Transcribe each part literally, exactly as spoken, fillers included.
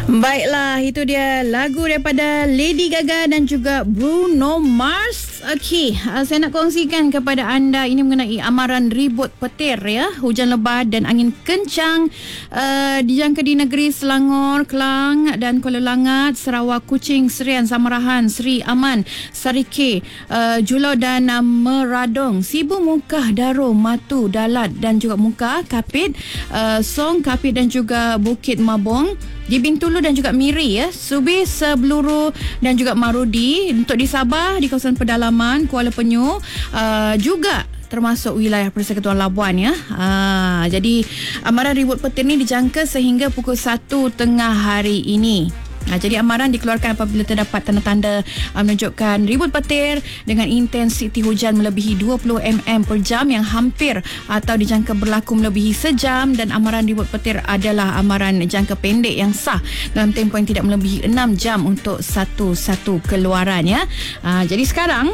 Baiklah, itu dia lagu daripada Lady Gaga dan juga Bruno Mars. Okey, uh, saya nak kongsikan kepada anda ini mengenai amaran ribut petir ya. Hujan lebat dan angin kencang uh, dijangka di negeri Selangor, Kelang dan Kuala Langat, Sarawak, Kuching, Serian, Samarahan, Seri Aman, Sarike, uh, Julau dan uh, Meradong, Sibu, Mukah, Daro, Matu, Dalat dan juga Mukah, Kapit, uh, Song, Kapit dan juga Bukit Mabong, di Bintulu dan juga Miri ya, Subi, Sebeluru dan juga Marudi. Untuk di Sabah, di kawasan pedalaman Kuala Penyu, uh, juga termasuk wilayah Persekutuan Labuan ya. Uh, jadi amaran ribut petir ni dijangka sehingga pukul satu tengah hari ini. Nah, jadi amaran dikeluarkan apabila terdapat tanda-tanda uh, menunjukkan ribut petir dengan intensiti hujan melebihi dua puluh milimeter per jam yang hampir atau dijangka berlaku melebihi sejam, dan amaran ribut petir adalah amaran jangka pendek yang sah dalam tempoh yang tidak melebihi enam jam untuk satu-satu keluaran ya. Uh, jadi sekarang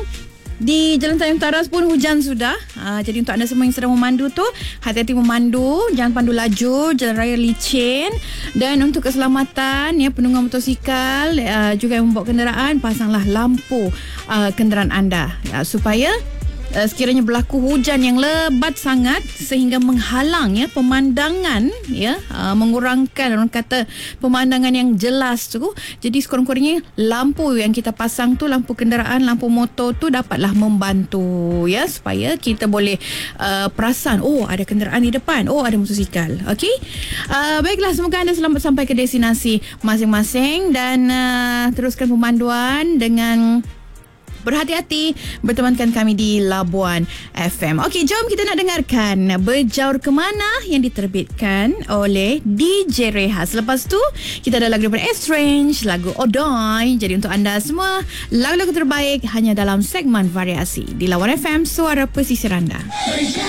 di Jalan Tanjung Taras pun hujan sudah. Uh, jadi untuk anda semua yang sedang memandu tu, hati-hati memandu, jangan pandu laju, jalan raya licin. Dan untuk keselamatan ya, penunggang motosikal uh, juga yang membawa kenderaan, pasanglah lampu uh, kenderaan anda ya, supaya Uh, sekiranya berlaku hujan yang lebat sangat sehingga menghalang ya pemandangan ya, uh, mengurangkan orang kata pemandangan yang jelas tu. Jadi sekurang-kurangnya lampu yang kita pasang tu, lampu kenderaan, lampu motor tu dapatlah membantu ya, supaya kita boleh uh, perasan, oh ada kenderaan di depan, oh ada motosikal. Okey. Uh, baiklah, semoga anda selamat sampai ke destinasi masing-masing dan uh, teruskan pemanduan dengan berhati-hati, bertemankan kami di Labuan F M. Okey, jom kita nak dengarkan Berjaur Kemana yang diterbitkan oleh D J Reha. Selepas tu, kita ada lagu daripada Estrange, lagu Odoi. Jadi untuk anda semua, lagu-lagu terbaik hanya dalam segmen variasi di Labuan F M, suara pesisir anda.